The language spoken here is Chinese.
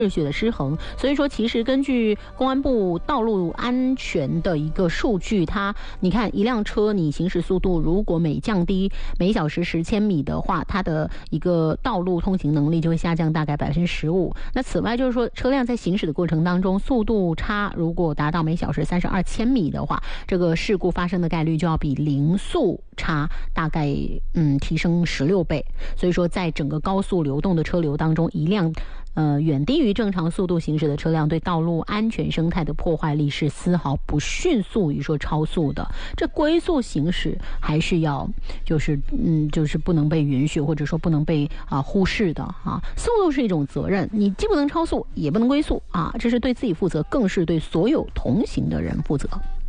秩序的失衡。所以说，其实根据公安部道路安全的一个数据，你看一辆车你行驶速度如果每降低每小时10千米的话，它的一个道路通行能力就会下降大概15%。那此外就是说，车辆在行驶的过程当中，速度差如果达到每小时32千米的话，这个事故发生的概率就要比零速差大概提升16倍。所以说，在整个高速流动的车流当中，一辆远低于正常速度行驶的车辆对道路安全生态的破坏力是丝毫不逊色于说超速的。这龟速行驶还是要就是不能被允许，或者说不能被忽视的啊。速度是一种责任，你既不能超速，也不能龟速啊，这是对自己负责，更是对所有同行的人负责。